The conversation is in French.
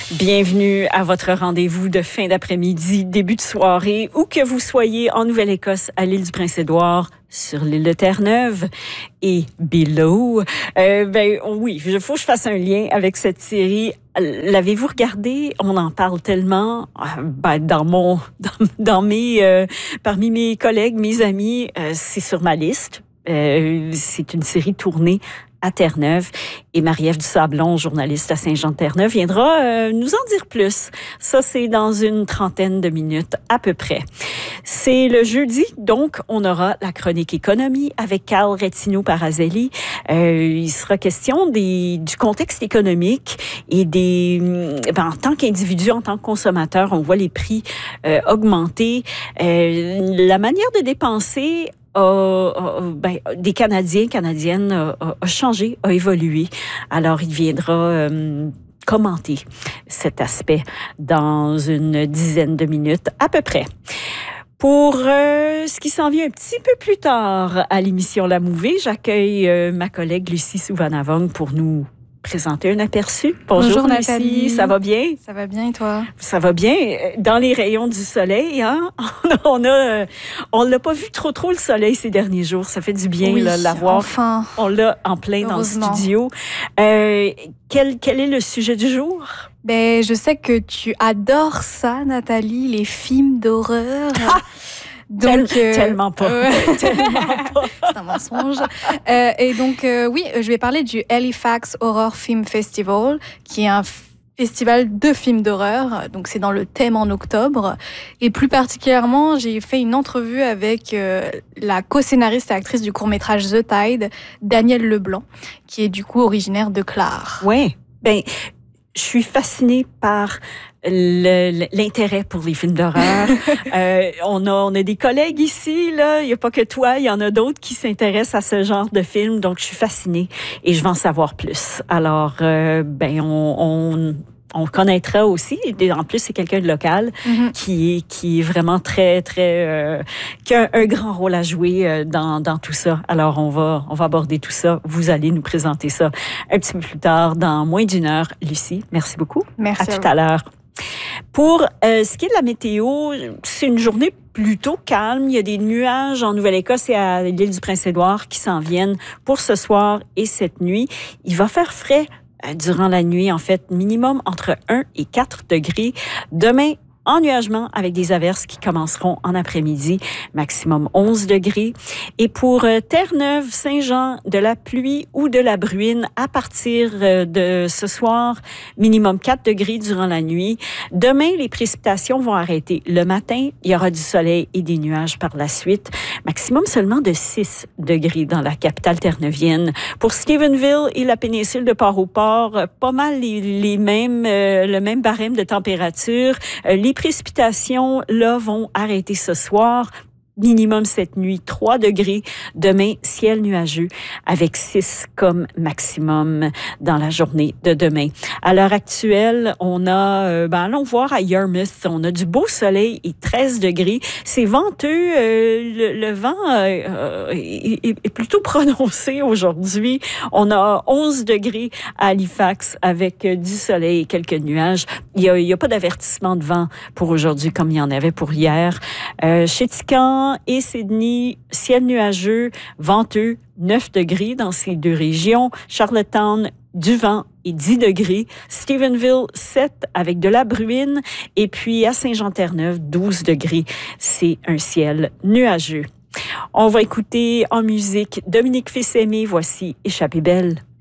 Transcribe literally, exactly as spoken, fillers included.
Bienvenue à votre rendez-vous de fin d'après-midi, début de soirée, où que vous soyez en Nouvelle-Écosse, à l'île du Prince-Édouard, sur l'île de Terre-Neuve et below. Euh, ben oui, il faut que je fasse un lien avec cette série. L'avez-vous regardé? On en parle tellement. Ben, dans mon, dans, dans mes, euh, parmi mes collègues, mes amis, euh, c'est sur ma liste. Euh, c'est une série tournée à Terre-Neuve. Et Marie-Ève Dusablon, journaliste à Saint-Jean-de-Terre-Neuve, viendra euh, nous en dire plus. Ça, c'est dans une trentaine de minutes à peu près. C'est le jeudi, donc on aura la chronique économie avec Carl Rettino-Parazelli. Euh, il sera question des, du contexte économique et des... Ben, en tant qu'individu, en tant que consommateur, on voit les prix euh, augmenter. Euh, la manière de dépenser A, a, ben, des Canadiens, Canadiennes a, a changé, a évolué. Alors, il viendra euh, commenter cet aspect dans une dizaine de minutes à peu près. Pour euh, ce qui s'en vient un petit peu plus tard à l'émission La Mouvée, j'accueille euh, ma collègue Lucie Souvanavong pour nous présenter un aperçu. Bonjour, Bonjour Lucie, Nathalie. Ça va bien? Ça va bien et toi? Ça va bien. Dans les rayons du soleil, hein? On a, on l'a pas vu trop trop le soleil ces derniers jours. Ça fait du bien oui, là, l'avoir. Enfin. On l'a en plein dans le studio. Euh, quel, quel est le sujet du jour? Ben, je sais que tu adores ça, Nathalie, les films d'horreur. Donc, Tel, euh, tellement pas. Euh, tellement pas. C'est un mensonge. Euh, et donc, euh, oui, je vais parler du Halifax Horror Film Festival, qui est un festival de films d'horreur. Donc, c'est dans le thème en octobre. Et plus particulièrement, j'ai fait une entrevue avec euh, la co-scénariste et actrice du court-métrage The Tide, Danielle Leblanc, qui est du coup originaire de Clare. Oui. Ben, je suis fascinée par Le, l'intérêt pour les films d'horreur. euh, on, a, on a des collègues ici, là. Il n'y a pas que toi, il y en a d'autres qui s'intéressent à ce genre de films. Donc, je suis fascinée et je veux en savoir plus. Alors, euh, ben, on... on On connaîtra aussi. En plus, c'est quelqu'un de local mm-hmm. qui, est, qui est vraiment très, très... Euh, qui a un, un grand rôle à jouer euh, dans, dans tout ça. Alors, on va, on va aborder tout ça. Vous allez nous présenter ça un petit peu plus tard, dans moins d'une heure. Lucie, merci beaucoup. Merci. À, à tout à l'heure. Pour euh, ce qui est de la météo, c'est une journée plutôt calme. Il y a des nuages en Nouvelle-Écosse et à l'île du Prince-Édouard qui s'en viennent pour ce soir et cette nuit. Il va faire frais durant la nuit, en fait, minimum entre un et quatre degrés. Demain, ennuagement avec des averses qui commenceront en après-midi, maximum onze degrés. Et pour euh, Terre-Neuve, Saint-Jean, de la pluie ou de la bruine à partir euh, de ce soir, minimum quatre degrés durant la nuit. Demain, les précipitations vont arrêter. Le matin, il y aura du soleil et des nuages par la suite. Maximum seulement de six degrés dans la capitale terre-neuvienne. Pour Stephenville et la péninsule de Port-au-Port, pas mal les, les mêmes, euh, le même barème de température. Euh, les précipitations, là, vont arrêter ce soir. Minimum cette nuit, trois degrés. Demain, ciel nuageux avec six comme maximum dans la journée de demain. À l'heure actuelle, on a, euh, ben, allons voir à Yarmouth, on a du beau soleil et treize degrés. C'est venteux, euh, le, le vent euh, est, est plutôt prononcé aujourd'hui. On a onze degrés à Halifax avec du soleil et quelques nuages. Il y a, il y a pas d'avertissement de vent pour aujourd'hui comme il y en avait pour hier. Euh, chez Tican et Sydney, ciel nuageux, venteux, neuf degrés dans ces deux régions. Charlottetown, du vent et dix degrés. Stephenville, sept avec de la bruine. Et puis à Saint-Jean-Terre-Neuve, douze degrés. C'est un ciel nuageux. On va écouter en musique Dominique Fils-Aimé. Voici Échappée belle.